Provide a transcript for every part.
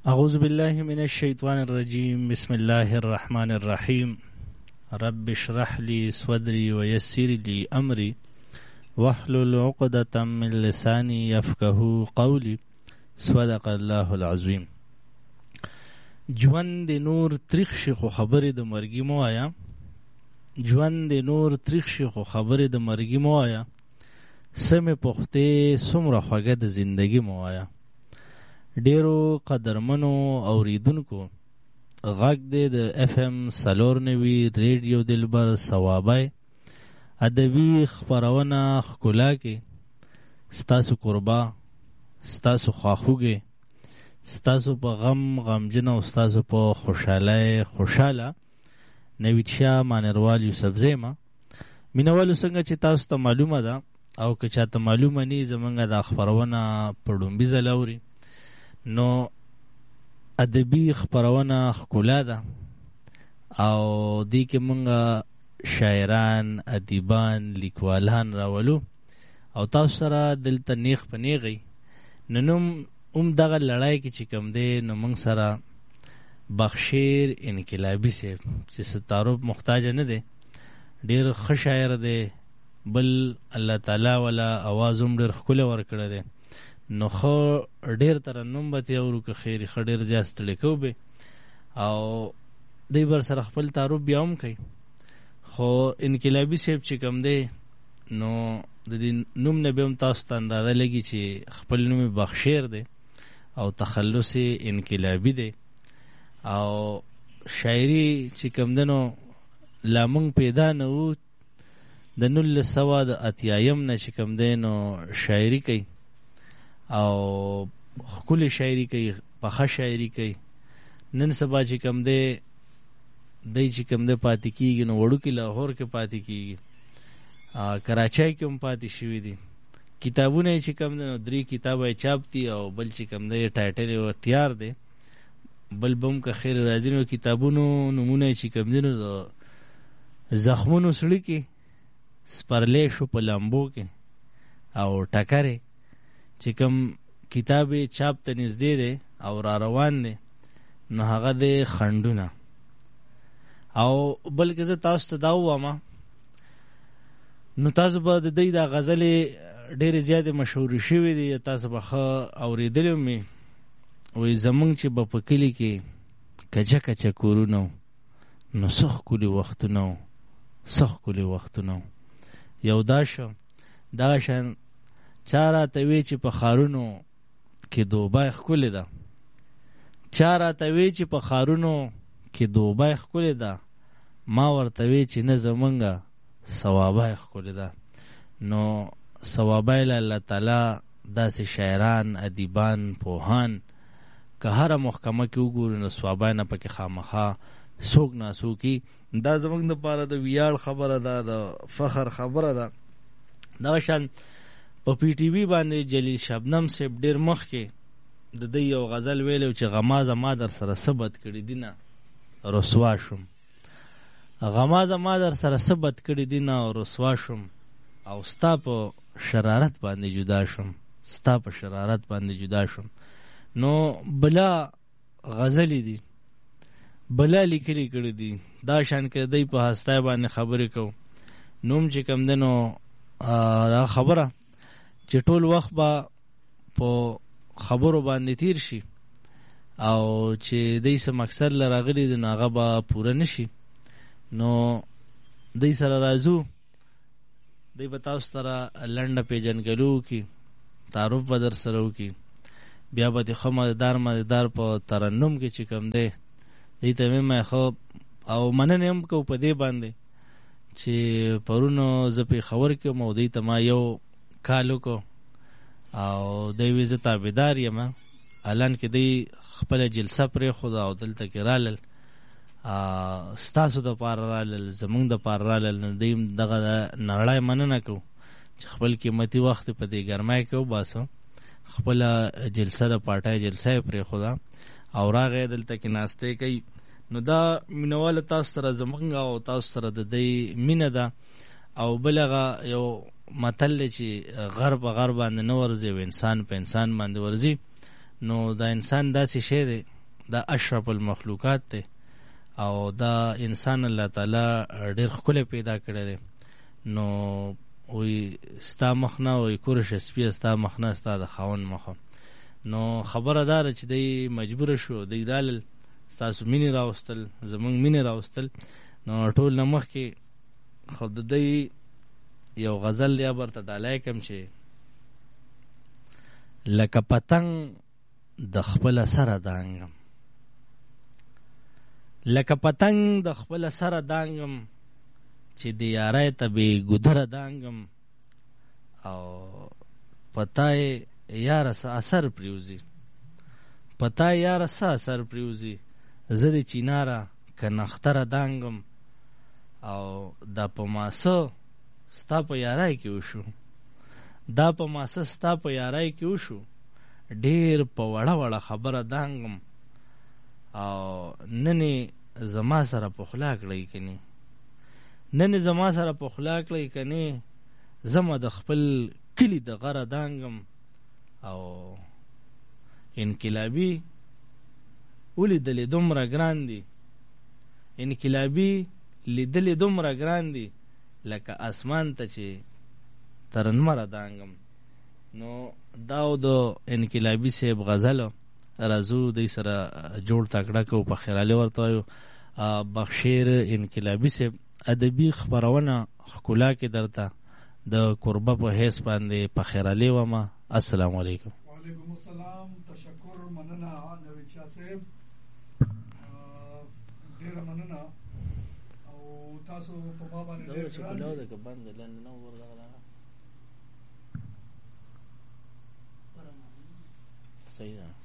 اعوذ بالله من الشیطان الرجیم بسم الله الرحمن الرحیم رب اشرح لي صدري ويسر لي امري واحلل عقدة من لساني يفقهوا قولي صدق الله العظیم. ژوند نور تریخ شي خو خبرې د مرګي مو آیا، ژوند نور تریخ شي خو خبرې د مرګي مو آیا، سمې پختې څومره خوږه د زندګي مو آیا. ډیرو قدرمنو اوریدونکو غږ دی د اف ام 94 ریډیو دلبر ثوابای ادبي خپرونه ښکلا کې ستاسو قربا، ستاسو خواخوږې، ستاسو په غم غمجن او ستاسو په خوشحالی خوشحاله نوید شاه مانروال یوسفزی ما. مینوالو څنګه چې تاسو ته معلومه ده او که چاته معلومه نی، زمونږ دا خپرونه په ډومبي ځل اوري نو ادبي خپرونه ښکلا ده او دې کې مونږ شاعران، ادیبان، لیکوالان راولو او تاسو سره دلته نیغ په نیغی. نو نوم دغه لړۍ کې چې کوم دی نو مونږ سره بخشیر انقلابي صاحب چې ستارو محتاج نه دی، ډېر ښه شاعر دی، بل الله تعالی والا اواز هم ډېر ښکلی ورکړی دی. نو خو ډېر ترنم به ترې اورو که خیر ښه ډېر زیات ستړی کوو به او دی بر سره خپل تعارف بیا هم کوي. خو انقلابي صاحب چې کوم دی نو د دې نوم نه به هم تاسو ته اندازه لګي چې خپل نوم یې بخشیر دی او تخلص یې انقلابي دی او شاعري چې کوم دی نو لا موږ پیدا نه وو د 1980 نه چې کوم دی نو شاعري کوي او ښکلې شاعري کوي، پخه شاعري کوي. نن سبا چې کوم دی چې کوم دی پاتې کېږي نو وړوکي لاهور کې پاتې کېږي، کراچۍ کې هم پاتې شوي دي. کتابونه یې چې کوم دی نو 3 کتابه یې چاپ دي او بل چې کوم دی ټایټل یې تیار دی، بل به هم که خیر راځي نو کتابونو نومونه یې چې کوم دی نو د زخمونو سړي کې، سپرلی شو په لامبو کې او ټکرې چې کوم کتاب یې چاپ ته نږدې دی او را روان دی نو هغه دی خنډونه. او بلکې زه تاسو ته دا ووایم نو تاسو به د دوی دا غزلې ډېرې زیاتې مشهورې شوې دي، تاسو به ښه اورېدلې مې. وایي زمونږ چې به په کلي کې کچه کچه کورونه و نو څه ښکلي وختونه و، څه ښکلي وختونه و. یو دا شو دغه شان چا راته وی چې په ښارونو کې دوبی ښکلې ده، چا راته وی چې په ښارونو کې دوبی ښکلې ده، ما ورته وی چې نه زمونږه ثوابی ښکلې ده. نو ثوابی له الله تعالی داسې شاعران، ادیبان، پوهان که هره محکمه کې وګورو نو ثوابی نه پکې خامخا څوک ناڅوکي. دا زمونږ دپاره د ویاړ خبره ده، د فخر خبره ده. دغه شان په پی ټي وي باندې جلیل شبنم صاحب ډېر مخکې د دوی یو غزل ویلی چې غمازه ما در سره څه بد کړي دینه رسوا شوم، غمازه ما در سره څه بد کړي دینه رسوا شوم او ستا په شرارت باندې جدا شوم، ستا په شرارت باندې جدا شوم. نو بلا غزلی دي، بلا لیکلي کړي دي. دا شان که دی په هستای باندې خبرې کو نوم چې کم دی نو دا خبره چې ټول وخت به په خبرو باندې تیر شي او چې دی څه مقصد له راغلي دی نو هغه به پوره نشي. نو دی سره راځو، دی به تاسو سره لنډه پیژنګلو وکړي، تعارف به در سره وکړي، بیا به د ښه مددار په ترنم کې چې کوم دی دی ته مې ښه او مننې هم کوو په دې باندې چې پرونو زه پېښور کې وم او دی ته ما یو کال وکړو او دی وی زه تابعدار یم. الان کې دی خپله جلسه پرېښوده او دلته کې رالل، ستاسو دپاره رالل، زمونږ دپاره رالل. نو دی هم دغه نړۍ مننه کوو چې خپل قیمتي وخت په دې ګرمۍ کې وباسو، خپله جلسه د پارټۍ جلسه یې پرېښوده او راغی دلته کې ناستې کوي. نو دا مینواله تاسو سره زمونږ او تاسو سره د دی مینه ده. او بل هغه یو متل دی چې غر په غر باندې نه ورځي او انسان په انسان باندې ورځي. نو دا انسان داسې شی دی دا اشرف المخلوقات دی او دا انسان الله تعالی ډېر ښکلی پیدا کړی دی. نو وی ستا مخ نه وی کورش سپیه ستا مخ نه ستا د خاوند مخه. نو خبره دا ده چې دی مجبوره شو دی رالل ستاسو مینې راوستل زمونږ مینې راوستل. نو ټول نه مخکې خو د دی یو غزل دی برته ډالای کم چې لکه پتنګ د خپل سره دانګم، لکه پتنګ د خپل سره دانګم چې د یارای ته بې ګودره دانګم او پتای یاره څه اثر پریوزي، پتای یاره څه اثر پریوزي، زه د چیناره که نختره دانګم او دا په ماسه ستا په یارای کې وشو، دا په ماسه ستا په یارای کې وشو، ډېر په وړه وړه خبره دانګم او ننې زما سره پخلا کړی کني، ننې زما سره پخلا کړی کني، زما د خپل کلی د غره دانګم او انقلابي ولیدلې دومره ګران دي، انقلابي لیدلې دومره ګران دي لکه اسمان ته چې تر نمره دانګم. نو داو د انقلابي صاحب غزل راځو دی سره جوړ تکړه کو په خیراله ورته وایو. بخشیر انقلابي صاحب ادبي خبرونه ښکلا کې درته د قربه په حیث باندې په خیراله ومه. السلام علیکم. وعلیکم السلام. تشکر، مننه نوید شاه صاحب، ډېره مننه. او تاسو په ما باندې ډېر ګران دي. صحیح ده.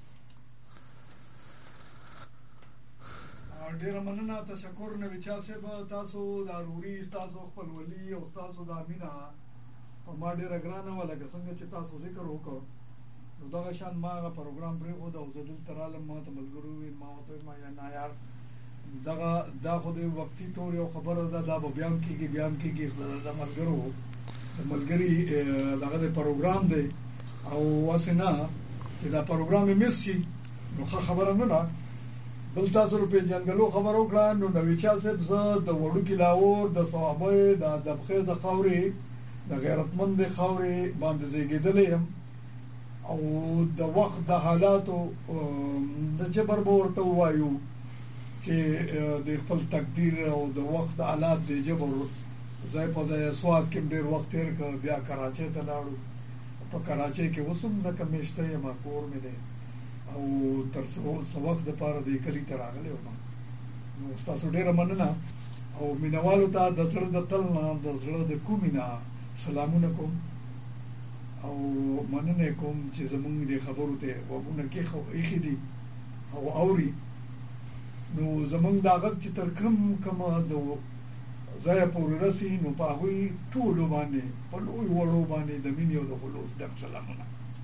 ډېره مننه، تشکر نوید شاه صاحب. تاسو د اروري ستاسو خپلولي او ستاسو د مینه په ما ډېره ګرانه وه. لکه څنګه چې تاسو ذکر وکړ نو دغه شان ما هغه پروګرام پرېښود او زه دلته رالم. ما ته ملګرو وویل، ما ورته ویل ما نه یار دا خو د وقتي طور یو خبره ده، دا به بیا هم کېږي بیا هم کېږي. د ملګرو د ملګري دغه د پروګرام دی او هسې نه چې دا پروګرام یې مس شي نو ښه خبره نه ده. بل تاسو پېژندګلو خبره وکړه نو نوید شاه صاحب زه د وړوکي لاهور د صوابۍ د ادبخیزه خاورې د غیرتمندې خاورې باندې زیږېدلی یم او د وخت د حالاتو د جبر به ورته ووایو چې د خپل تقدیر او د وخت د حالات د جبر ځای په ځای سوات کې ډېر وخت تېر کړ، بیا کراچۍ ته لاړو. په کراچۍ کې اوس هم لکه میشته یم، کور مې دی او تر څه وخت دپاره دې کلي ته راغلی وم. نو ستاسو ډېره مننه او مینوالو ته د زړه د تل نه د زړه د کومې نه سلامونه کوم او مننه کوم چې زمونږ دې خبرو ته غوږونه ایښي دي او اوري. نو زمونږ دا غږ چې تر کومه د ځایه پورې رسي نو په هغوی ټولو باندې په لوی وړو باندې د مینې او د خلوص ډک سلامونه.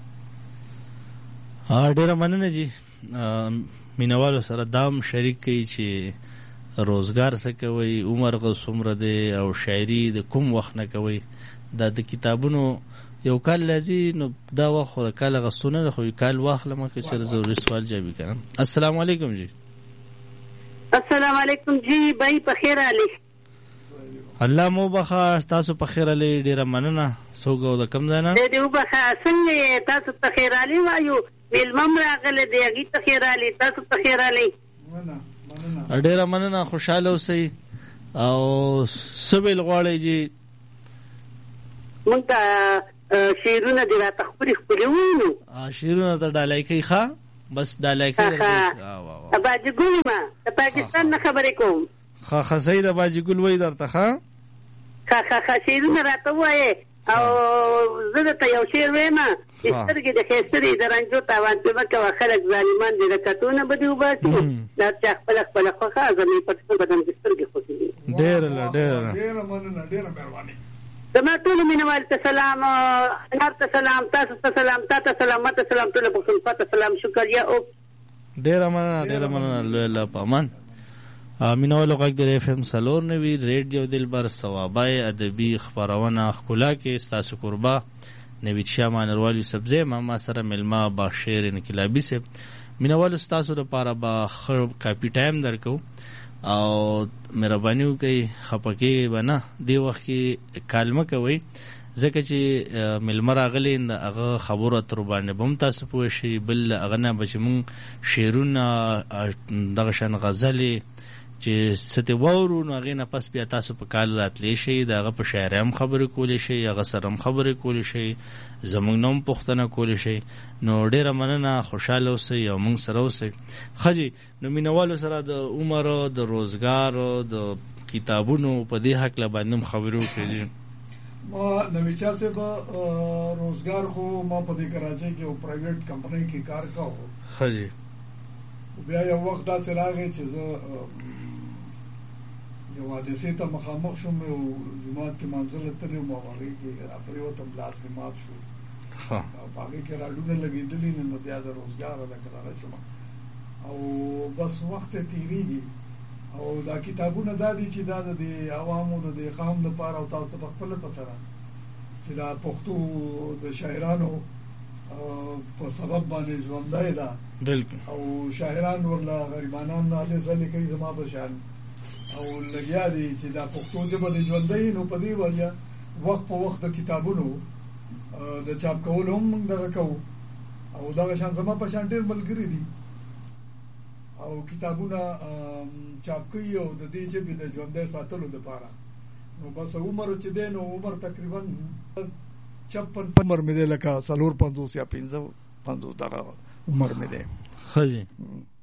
ډېره مننه جي. مینوالو سره دام شریک کوي چې روزګار څه کوي، عمر څومره دی او شاعري د کوم وخت نه کوي. دا د کتابونو یو کال لازي نو دا وخت خو د کال اغوستو نه ده، خو یو کال واخلم که چېرې ضروري سوال جوابي کړم. السلام علیکم جی. السلام علیکم جی. بھائی په خیر علي. الله مو بخا. تاسو په خیر علي. ډېره مننه. څوک او د کوم ځای نه؟ دې وبخا. څنګه تاسو په خیر علي وایو؟ میلمم راغلی دی، هغې په خیر علي، تاسو په خیر علي. ډېره مننه. خوشحاله اوسئ. او څه ویل غواړئ جي؟ مونږ ته شعرونه دې راته ښکلي ووینو. شعرونه ته ډالۍ کوي. ښه بس ډالۍ کوي. باجي ګل ما د پاکستان نه خبرې کوم. ښه صحیح ده. باجي ګل وایي درته. ښه شعرونه راته ووایې او زه درته یو شعر وایم. سترګې د ښایسترې د رنجو تاوان پې مه کوه، خلک ظالمان دي د کتونه به دې وباسي. دا چا خپله خوښه زمې پټ بدن کې سترګې خوښې دي. ډېره مننه، ډېره مهرباني. زما ټولو مینوالو ته سلام، انار ته سلام، تاسو ته سلام، تا ته سلام، ما ته سلام، ټوله پښتونخوا ته سلام. شکریه. ډېره مننه. لوی الله په امان. مینوالو غږ د اف ام 94 ریډیو دلبر صوابۍ ادبي خپرونه ښکلا کې ستاسو قربا نوید شاه مانروال یوسفزی. ما سره میلمه بخشیر انقلابي صاحب مینوالو ستاسو لپاره به ښه کافي ټایم درکو او مهرباني وکړئ خفه کېږئ به نه دې وخت کې کال مه کوئ ځکه چې میلمه راغلی د هغه خبرو اترو باندې به هم تاسو پوه شئ بل هغه نه به چې مونږ شعرونه دغه شان غزلې چې څه ترې واورو نو هغې نه پس بیا تاسو په کال راتلی شئ د هغه په شاعري هم خبرې کولی شئ هغه سره هم خبرې کولی شئ زموږ نه هم پوښتنه کولی شئ نو ډېره مننه خوشحاله اوسئ او موږ سره اوسئ. ښه جي نو مینوالو سره د عمر د روزګار د کتابونو په دې هکله باندې هم خبرې وکړي. ما نوی چا صاحب روزګار خو ما په دې کراچۍ کې یو پرایویټ کمپنۍ کې کار کاوه. ښه جي بیا یو وخت داسې راغی چې زه یو حادثې ته مخامخ شوم یو جومات کې منزل تللی وم او هغې کې راپرېوتم لاس مې مات شو او په هغې کې راډونه لګېدلي نو بیا د روزګار لکه دغه شوم او بس وخت یې تېرېږي او دا کتابونه دا دي چې دا د عوامو د دې قوم دپاره او تاسو ته په خپله پته ده چې دا پښتو د شاعرانو په سبب باندې ژوندی ده بلکل او شاعران ورله غریبانان هلې ځلې کوي زما په شان او لګیا دي چې دا پښتو ژبه د ژوندی نو په دې وجه وخت په وخت د کتابونو د چاپ کولو هم موږ دغه کوو او دغه شان زما په شان ډېر ملګري دي او کتابونه چاپ کوي او د دې ژبې د ژوندی ساتلو دپاره نو بس عمر چې دی نو عمر تقریبا 56 عمر مې دی لکه 450 یا 55 دغه عمر مې دی. ښه جي